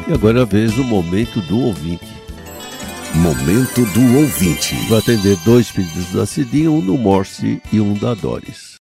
E agora é a vez do Momento do Ouvinte. Momento do Ouvinte. Vou atender 2 pedidos da Cidinha, um do Morse e um da Doris.